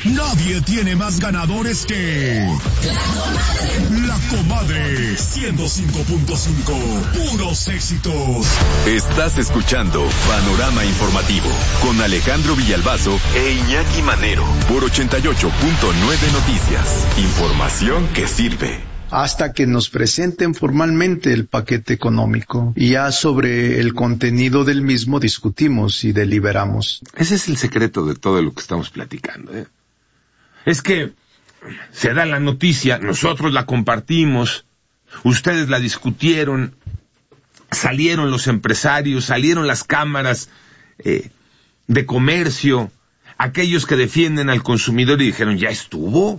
Nadie tiene más ganadores que La Comadre 105.5, puros éxitos. Estás escuchando Panorama Informativo con Alejandro Villalbazo e Iñaki Manero por 88.9 Noticias. Información que sirve. Hasta que nos presenten formalmente el paquete económico y ya sobre el contenido del mismo discutimos y deliberamos. Ese es el secreto de todo lo que estamos platicando, ¿eh? Es que se da la noticia, nosotros la compartimos, ustedes la discutieron, salieron los empresarios, salieron las cámaras de comercio, aquellos que defienden al consumidor y dijeron, ya estuvo.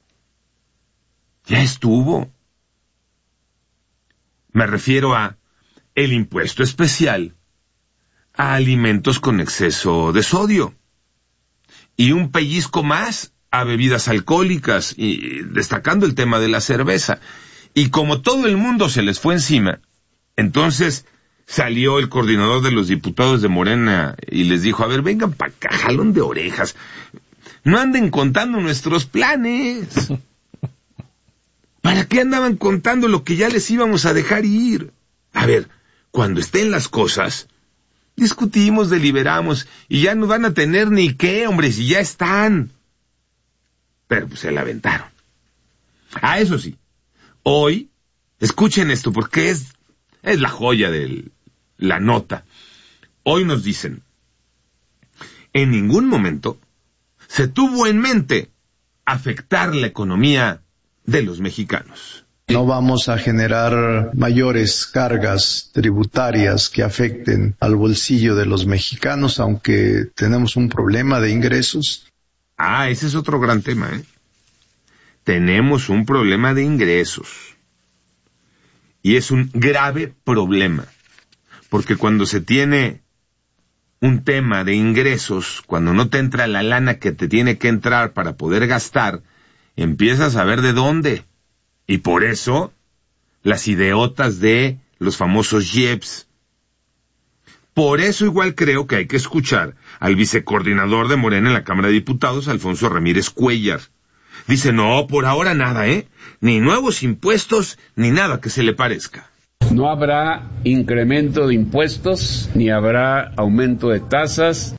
Me refiero a el impuesto especial a alimentos con exceso de sodio y un pellizco más a bebidas alcohólicas, y destacando el tema de la cerveza. Y como todo el mundo se les fue encima, entonces salió el coordinador de los diputados de Morena y les dijo, a ver, vengan para acá, jalón de orejas, no anden contando nuestros planes. ¿Para qué andaban contando lo que ya les íbamos a dejar ir? A ver, cuando estén las cosas, discutimos, deliberamos, y ya no van a tener ni qué, hombre, si ya están. Pero pues se la aventaron. Eso sí, hoy, escuchen esto, porque es la joya de la nota. Hoy nos dicen, en ningún momento se tuvo en mente afectar la economía de los mexicanos. No vamos a generar mayores cargas tributarias que afecten al bolsillo de los mexicanos, aunque tenemos un problema de ingresos. Ese es otro gran tema, ¿eh? Tenemos un problema de ingresos. Y es un grave problema. Porque cuando se tiene un tema de ingresos, cuando no te entra la lana que te tiene que entrar para poder gastar, empiezas a ver de dónde. Y por eso, las ideotas de los famosos IEPS. Por eso igual creo que hay que escuchar al vicecoordinador de Morena en la Cámara de Diputados, Alfonso Ramírez Cuéllar. Dice, no, por ahora nada, ni nuevos impuestos, ni nada que se le parezca. No habrá incremento de impuestos, ni habrá aumento de tasas.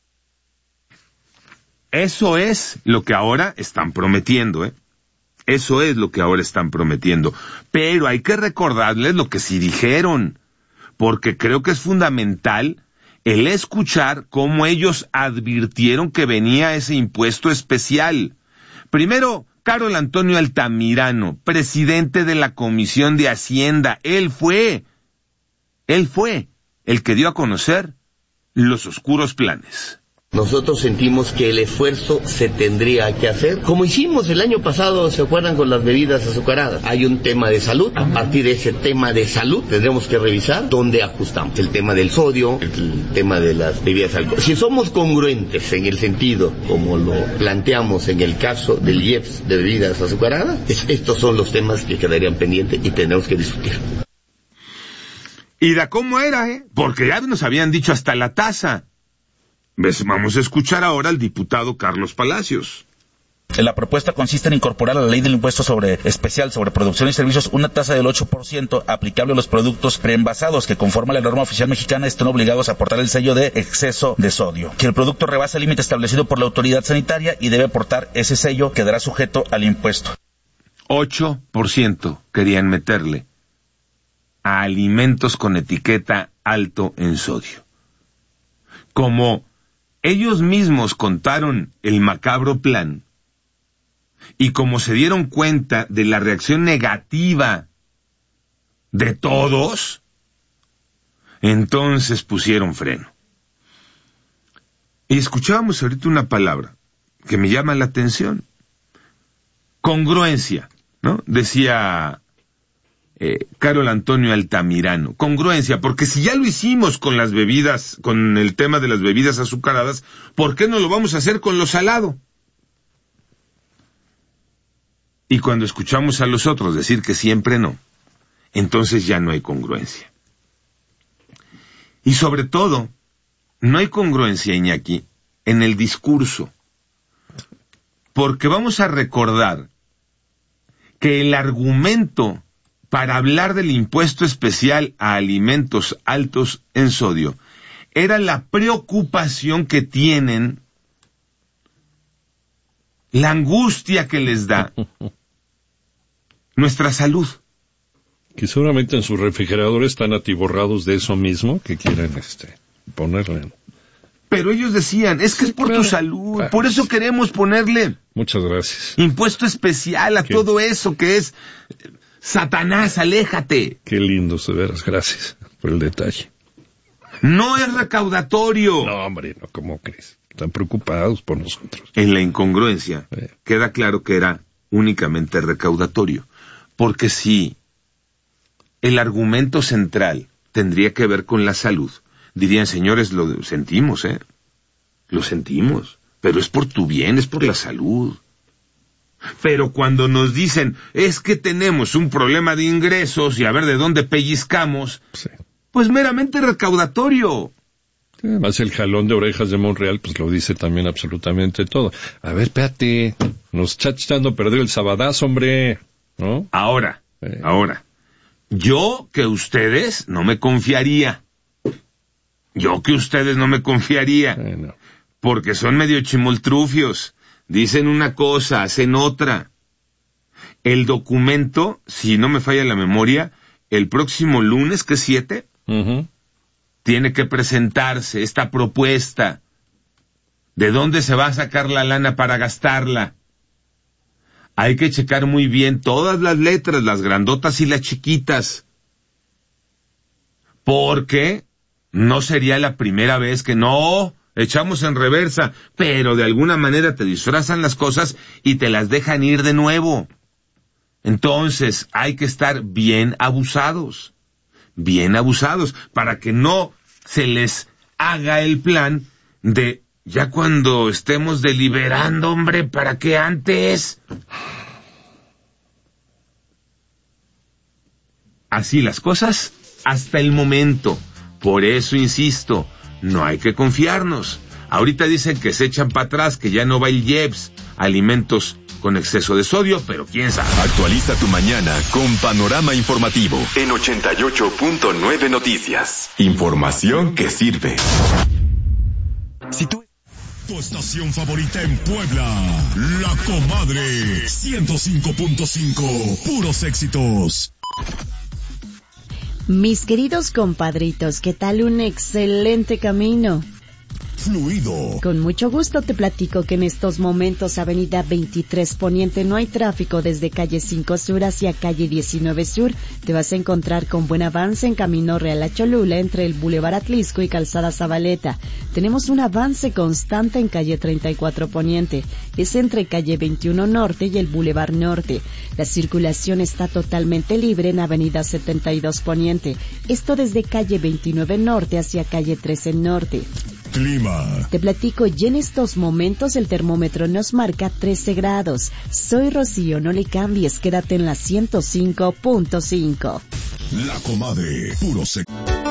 Eso es lo que ahora están prometiendo, Eso es lo que ahora están prometiendo. Pero hay que recordarles lo que sí dijeron, porque creo que es fundamental el escuchar cómo ellos advirtieron que venía ese impuesto especial. Primero, Carol Antonio Altamirano, presidente de la Comisión de Hacienda, él fue el que dio a conocer los oscuros planes. Nosotros sentimos que el esfuerzo se tendría que hacer, como hicimos el año pasado, ¿se acuerdan con las bebidas azucaradas? Hay un tema de salud, a partir de ese tema de salud tendremos que revisar dónde ajustamos. El tema del sodio, el tema de las bebidas alcohólicas. Si somos congruentes en el sentido, como lo planteamos en el caso del IEPS de bebidas azucaradas, estos son los temas que quedarían pendientes y tenemos que discutir. ¿Y de cómo era, Porque ya nos habían dicho hasta la tasa. Vamos a escuchar ahora al diputado Carlos Palacios. La propuesta consiste en incorporar a la ley del impuesto especial sobre producción y servicios una tasa del 8% aplicable a los productos preenvasados que, conforme a la norma oficial mexicana, estén obligados a aportar el sello de exceso de sodio. Si el producto rebasa el límite establecido por la autoridad sanitaria y debe aportar ese sello, quedará sujeto al impuesto. 8% querían meterle a alimentos con etiqueta alto en sodio. Como ellos mismos contaron el macabro plan, y como se dieron cuenta de la reacción negativa de todos, entonces pusieron freno. Y escuchábamos ahorita una palabra que me llama la atención. Congruencia, ¿no? Decía Carol Antonio Altamirano. Congruencia, porque si ya lo hicimos con las bebidas, con el tema de las bebidas azucaradas, ¿por qué no lo vamos a hacer con lo salado? Y cuando escuchamos a los otros decir que siempre no, entonces ya no hay congruencia. Y sobre todo, no hay congruencia, Iñaki, en el discurso. porque vamos a recordar que el argumento para hablar del impuesto especial a alimentos altos en sodio era la preocupación que tienen, la angustia que les da nuestra salud. Que seguramente en sus refrigeradores están atiborrados de eso mismo que quieren ponerle. Pero ellos decían, es que es por tu salud, por eso queremos ponerle. Muchas gracias. Impuesto especial a todo eso que es Satanás, aléjate. Qué lindo, de veras, gracias por el detalle. No es recaudatorio. No, hombre, no, ¿cómo crees? Están preocupados por nosotros. En la incongruencia, queda claro que era únicamente recaudatorio. Porque si el argumento central tendría que ver con la salud, dirían, señores, lo sentimos, lo sentimos, pero es por tu bien, es por la salud. Pero cuando nos dicen, es que tenemos un problema de ingresos y a ver de dónde pellizcamos, sí, pues meramente recaudatorio. Además el jalón de orejas de Monreal, pues lo dice también absolutamente todo. A ver, espérate, nos está echando a perder el sabadazo, hombre, ¿no? Ahora, yo que ustedes no me confiaría. No. Porque son medio chimoltrufios. Dicen una cosa, hacen otra. El documento, si no me falla la memoria, el próximo lunes, que es 7, tiene que presentarse esta propuesta. ¿De dónde se va a sacar la lana para gastarla? Hay que checar muy bien todas las letras, las grandotas y las chiquitas. Porque no sería la primera vez que echamos en reversa, pero de alguna manera te disfrazan las cosas y te las dejan ir de nuevo. Entonces hay que estar bien abusados, para que no se les haga el plan de ya cuando estemos deliberando, hombre, ¿para qué antes? Así las cosas hasta el momento. Por eso insisto, no hay que confiarnos. Ahorita dicen que se echan para atrás, que ya no va el IEPS, alimentos con exceso de sodio, pero quién sabe. Actualiza tu mañana con Panorama Informativo en 88.9 Noticias. Información que sirve. Tu estación favorita en Puebla, La Comadre 105.5, puros éxitos. Mis queridos compadritos, ¿qué tal un excelente camino? Fluido. Con mucho gusto te platico que en estos momentos Avenida 23 Poniente no hay tráfico desde calle 5 Sur hacia calle 19 Sur. Te vas a encontrar con buen avance en Camino Real a Cholula entre el Boulevard Atlisco y Calzada Zabaleta. Tenemos un avance constante en calle 34 Poniente. Es entre calle 21 Norte y el Boulevard Norte. La circulación está totalmente libre en Avenida 72 Poniente. Esto desde calle 29 Norte hacia calle 13 Norte. Clima. Te platico, y en estos momentos el termómetro nos marca 13 grados. Soy Rocío, no le cambies, quédate en la 105.5. La Comadre, puro